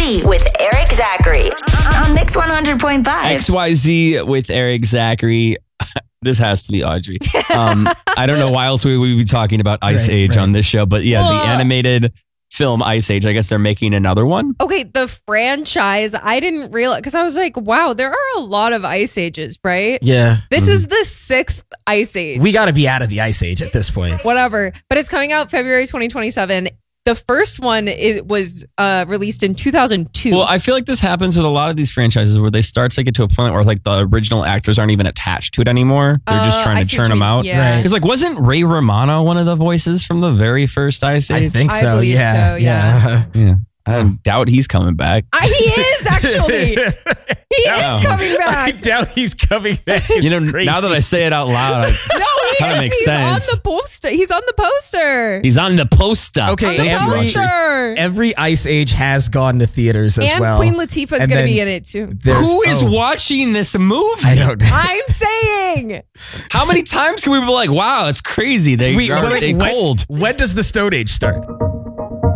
XYZ with Eric Zachary on Mix 100.5. XYZ with Eric Zachary. This has to be Audrey. I don't know why else we would be talking about Ice Age on this show, but yeah, the animated film Ice Age. I guess they're making another one. Okay, the franchise, I didn't realize, because I was like, wow, there are a lot of Ice Ages, right? Yeah. This is the 6th Ice Age. We got to be out of the Ice Age at this point. Whatever. But it's coming out February 2027. The first one was released in 2002. Well, I feel like this happens with a lot of these franchises where they start to get to a point where like the original actors aren't even attached to it anymore. They're just trying to churn them out. Yeah. Because like, wasn't Ray Romano one of the voices from the very first Ice Age? I think so. I believe yeah. so, yeah. Yeah. I doubt he's coming back. He is actually. He is coming I back. doubt he's coming back. You know, now that I say it out loud, No, he Kinda is. makes He's sense. on the poster. He's on the poster. he's on the poster. Okay, On the every- poster. Every Ice Age has gone to theaters as And well. Queen Latifah's And going to then be in it too. Who is watching this movie? I don't know. I'm saying. How many times can we be like, wow, it's crazy. They are when, cold. when does the Stone Age start?